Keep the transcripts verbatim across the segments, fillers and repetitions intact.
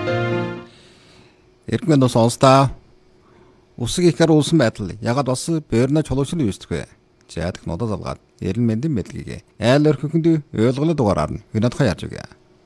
Эргэн ус онстаа усыг ихэр улсан байдал ягаад бас бөөрнө чулуучрал үүсдэг вэ? Жаадах нодод залгаад эрен мэндийн мэдлэгийг айл өрхөнд ойлгуулад дугаараар нь хинадхаа ярьж өгье.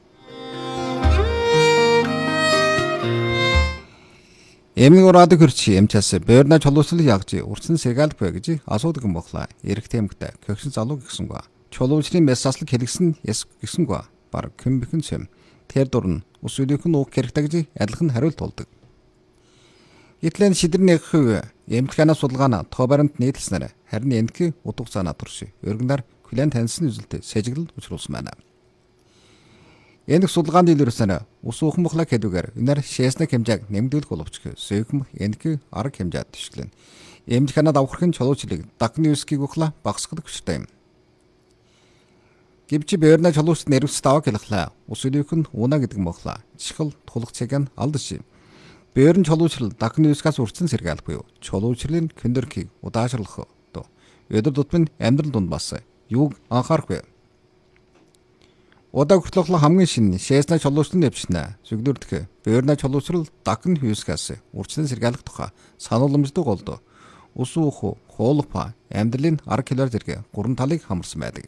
Эмийн ураадаг хөрчи эмчаас бөөрнө чулуучрал ягж урдсан сэргаалт бай гэж асуудаг юм бохлаа. Эрэг темгтэй көгшин залуу гисэнгва. Чулуучрын мессаслыг хэлгсэн яс гисэнгва. Бар кэмбхэн сэм. Тэр дурн ус үлийнхэн уух хэрэгтэй гэж адилхан хариулт болдог. Итлэн шидэрний хөв эмтгэлэнэ судалгаана тоо баримт нийтлснээр харин энэхий утга цаанаа турши. Өргөндөр хүлэн таньсан үзэлтэй сэжиглэл учруулсан байна. Энэх судалгаанд илэрсэн ус уухан мохлог хэдүүгээр энэр шээснэ хэмжээг нэмэгдүүлэх боловч сөөхм энэхий арга хэмжээд тишглэн. Эмтгэлэнэ давхархын чулуучлыг дагны үсгийг ухлаа багсгах хүчтэй юм. Гівчи бөөрнө чулуучт нэрвс таваг хэлхлаа. Ус үлийнхэн унаа гэдэг мохлаа. Чихэл тулах цэг нь алдаж. Бөөрн чулуучрал дагны үсгээс урдсан сэргаал буюу чулуучралын көндөрхийг удаашруулах доо. Өдөр тутмын амьдрал дунд бас юуг анхаарах вэ? Удаа хүртэл хамгийн шинэ шээснэ чулуучрал нэвчнэ. Зүгдүрдэх бөөрнө чулуучрал дагны үсгээс урдсан сэргаалах тухай санууламждаг болдоо. Ус уух, хуулпа, амьдралын арга хэлээр зэрэг гурван талыг хамарсан байдаг.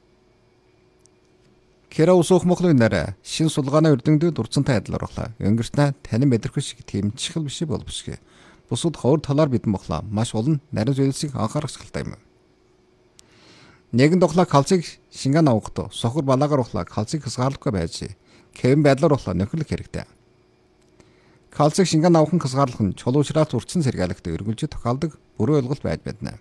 Кэра ус уух мохлын нэрэ шин судалгааны үрдэнгэд дурдсантай адил оруулаа. Өнгөрснөө танин мэдрэх шиг тийм чихэл биш боловсгүй. Бусад ховор талаар бидэн мохлоо маш олон нарийн зүйлсийг анхаарах шалтгаалтай юм. Нэгэн дохлоо калцыг шингэн авахдаа сохор балаагаар ухлаа калцыг хязгаарлахгүй байж кэвэн байдлаар ухлаа нөхөрлөх хэрэгтэй. Калцыг шингэн авахын хязгаарлах нь чулуучраас урдсан сэргаалагт өргөлж тохиолдог бүрэн ойлголт байж байна.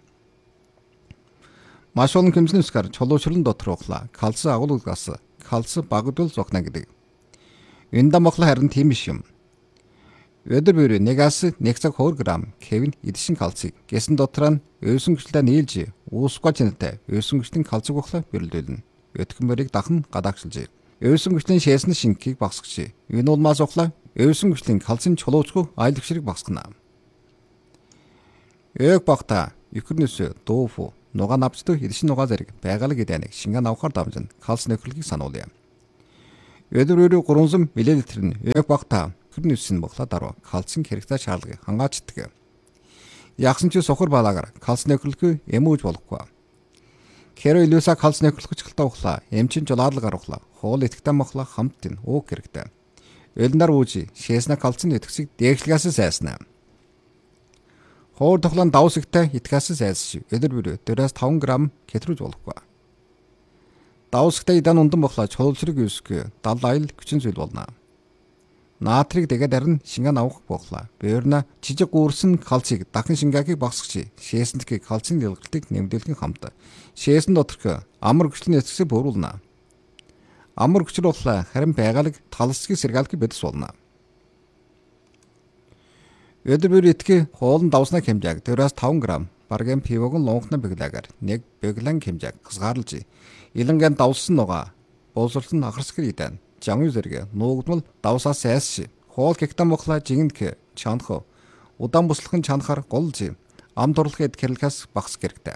Маш олон хэмжээний үсгээр чулуучралын дотор ухлаа калц агуулгаас калц багдвал зогно гэдэг. Энэ дамхлаа харин тийм биш юм. Өдөр бүр нэгээс нэг цаг хоёр грамм кевин эдшин калцыг гэсэн дотор нь өөсөн гүшлээ нийлж уусгаж нэтэ өөсөн гүшлийн калцыг ухлаа бэрэлдүүлнэ. Өтгөн мөрийг дахин гадаагшилж. Өөсөн гүшлийн шээсний шингийг багсгаж. Энэ улмаас ухлаа өөсөн гүшлийн калцын чулуучгүй айлх ширэг багсгана. Өөг багта юкрнэс дууфу нуга навчдаг эдшин нуга зэрэг байгалаг эдэнийг шингэн авахар дамжин калц нөхрөлгийг сануулъя. Өдөр бүр гурван миллилитр нь өөг багта юкрнэс нь бохлоо дараа калцын хэрэгтэй шаардлагыг хангаачдаг. Ягсан ч сохор балаагаар калц нөхрөлгүй эмүүж болохгүй. Хэрэв илүүсээ калц нөхрөлгөж халтаа ухлаа эмчин жолаалгаар ухлаа хоол итгэдэг мохлоо хамт тэн ууг хэрэгтэй. Элнар үүжи шээснэ калцын итгэсийг дээшлгээс сайснаа. Хоор тоглоом давсагтай итгэхээс зайлсхий. Өдөр бүр дөрвөөс таван грамм кетрүүж болохгүй. Давсагтай идан ундан бохлоо чулуучрыг үүсгэх дал айл хүчин зүйл болно. Наатрийг дэгээд харин шингэн авах бохлоо. Бөөрнө жижиг гүрсэн калцыг дахин шингээгийг багсгach. Шээсэндх калцын дэлгэртийг нэмэгдүүлэх хамт. Шээсэн доторх амар хүчлийн эцэсийг бөөрүүлнэ. Амар хүчрүү ухлаа харин байгалыг талсгийг сэргаалхыг бэдэс болно. Өдөр бүр итгэх хоолн давсна хэмжээг дөрвөөс таван грамм баргийн пивогон лонхны бэглэгээр нэг бэглэн хэмжээг хязгаарлаж илэнгийн давсан нугаа боловсролн ахарсгэр идэв. Жамын зэрэг нуугдмал давсаас сайсш хоол гэгтэн мохлаа жигэнх чанах удаан буслахын чанахаар голж ам дурлахад гэрлэхээс багс хэрэгтэй.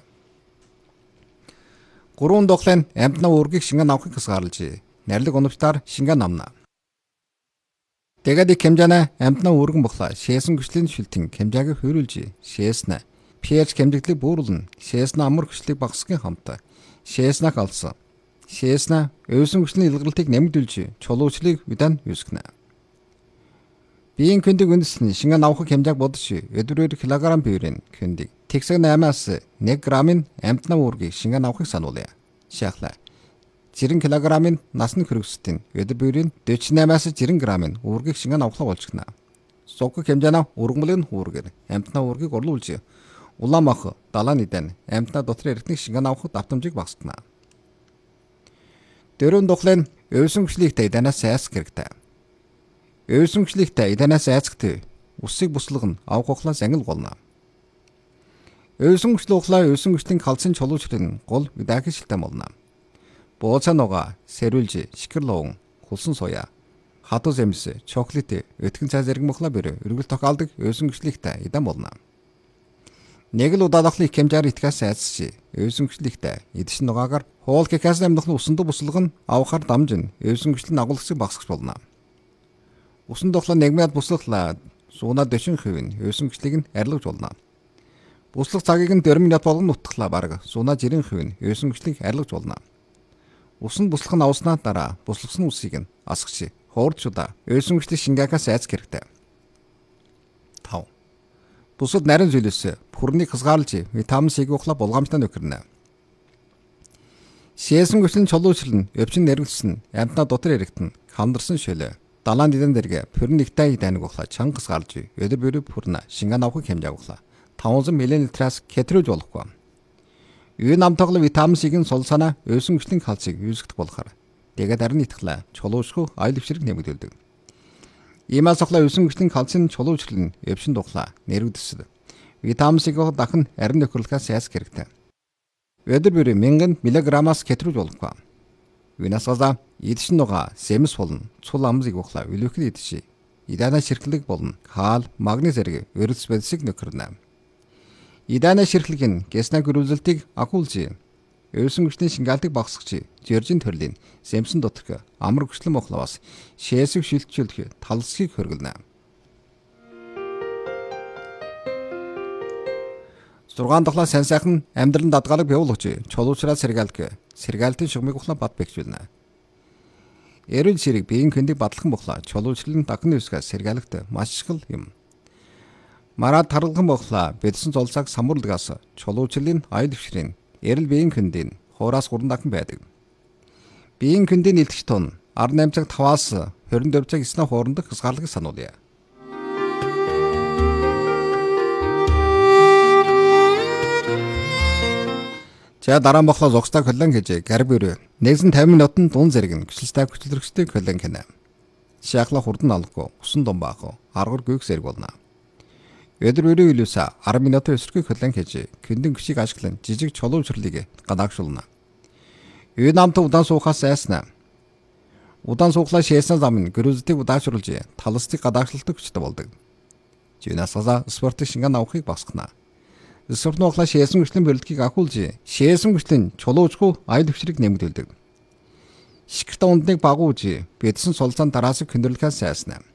Гурван дохлын амтна үргийг шингэн авахыг хязгаарлаж нарилэг унавчтаар шингэн амна. Тэгээд хэмжээнэ амтна үргэн бохлаа шээсэн хүчлийн шилтэн хэмжээг хөрүүлж шээснэ pH хэмжигдлийг бууруулна. Шээснэ амар хүчлийг багасгахын хамт шээснэ калц шээснэ өөсөн хүчлийн илгэрлтийг нэмэгдүүлж чулуучлыг удаан үүсгэнэ. Биеийн көндийг үндэсний шингэн авах хэмжээг бодож өдрөөр килограмм биерийн көндийг тэгсэг наймаас нэг граммын амтна үргийг шингэн авахыг сануулъя. Шахлаа жирэн килограммын насны хөрөсөлтийн өдөр бүрийн дөрвөн наймаас жирэн граммын үүргийг шингэн авахлаа болчихно. Сог хэмжээнэ ургамлын үүргээр амтна үүргийг орлуулж улаан мах далааны дан амтна дотор эртний шингэн авах давтамжийг багасгана. Дөрөв дохлын өөсөн хүчлийгтэй данаас айсах хэрэгтэй. Өөсөн хүчлийгтэй данаас айсахт усыг буслах нь авах ухлаас ангил болно. Өөсөн хүчлийн ухлаа өөсөн хүчлийн калцын чулуучрын гол видагийн шилтэн болно. Бууцаангаа сэрүүлж шикрлуун хулсан соя хатуу зэмс чоколат өтгөн цай зэрэг мохлоо бэр өргөл тохиолдог өөсөн хүчлийгтэй идан болно. Нэг л удаалахлын хэмжээр итгэхээс айсч өөсөн хүчлийгтэй эдшин нугаагаар хоол гэхээс амьдах нь усанд буслах нь авахар дамжин өөсөн хүчлийн агуулгыг багасгах болно. Усан тухлаа нэгмээд буслахлаа суунаа дэшин хэвэн өсөн гүчлийг нь арилгаж болно. Буслах цагийг нь дөрвөн минут болгон нутглаа бараг суунаа жирэн хэвэн өсөн гүчлийг арилгаж болно. Усан буслах нь авснаа дараа буслахсан усыг нь асгачи хуурдчуда өсөн гүчлийг шингэхээс айц хэрэгтэй. тав. Бусад нарийн зүйлээс бүрнийг хязгаарлаж витамин С-ийг ухлаа булгамжтай нөхөрнө. Шээсэн гүчлэн чулуучрал нь өвчин нэрвэлсэн амтна дотор эрэгтэн хамдарсан шөлөө далаан дидэн дэргэ пүрэн нэгтэй дайныг ухлаа чанга хязгаарлаж өдөр бүрийн пүрнэ шингэн авахыг хэмжээг ухлаа таван миллилитрээс кетрүүлж болохгүй. Юу намтаглал витамин С-ийн сул санаа өсөн гүчлийн кальцийг үүсгэх болохоор тэгээд арин итгэлээ чулуучгүй аял өвчрөг нэмэгдүүлдэг. Иймээс ухлаа өсөн гүчлийн кальцийн чулуучрал нь өвчин духлаа нэрвдэсэд витамин С-ийг дахин арин нөхөрлөхөөс яас хэрэгтэй. Өдөр бүрийн мянган миллиграммаас кетрүүлж болохгүй. Юунасаа идшин нуга сэмс болон цул амзыг ухлаа үлэхэл идши. Идана ширхлэг болон кал, магний зэрэг өрөлс бэлсэг нөхөрнө. Идана ширхлэг нь гэснэ гөрүүлэлтийг акуулж өсөн гүчлийн шингаалтыг багасгach жиржин төрлийн сэмсэн доторх амар гүчлэн мохлоос шээсэг шилтжүүлэх талсгийг хөргөлнө. зургаан дахлаа сайн сайхан амьдралын дадгалыг бивуулж чулуучраа сэргаалг сэргаалтын шугмыг ухлаа бат бэхжүүлнэ. Эрүүл ширэг биеийн хөндийг бадлахын бохлаа чулуучралын дахны үсгээс сэргаалгт маш чухал юм. Мараа таргалхан бохлаа бэлсэн зулцаг самуурлагаас чулуучралын аял өвчрийн эрэл биеийн хөндийн хуураас гурван дахин байдаг. Биеийн хөндийн илтгэж тун арван найман цаг таваас хорин дөрвөн цаг эснэ хоорондох хязгаарлагыг сануулъя. За дараа нь бохлоо зогстой колон гэж гарб өрөө нэгэн тавин минутанд дун зэрэг нь гүчлэлтэй гүчлэрхстэй колон гэнэ. Шахлах хурдан алгүй усан дун баах аргар гүйх зэрэг болно. Өдөр өрөө илүүс арван минутын өсрөгийг колон гэж këндэн гүшийг ашиглан жижиг чулуучрлыг гадаагшуулна. Үй намт удаан суухаас айснаа. Удаан суухлаа шээсэн зам нь гөрөөзтийг удаашруулж талстыг гадаагшилдаг хүчтэй болдог. Жинасаа спортын шингэн авахыг багасгана. Спортын ухлаа шээсэн гүчлийн бэлтгийг ахуулж шээсэн гүчлийн чулуучгүй аял өвчрийг нэмэгдүүлдэг. Шикэртэ ундныг багуулж бэдсэн сулцаан дараасыг хөндөрлөхөөс айснаа.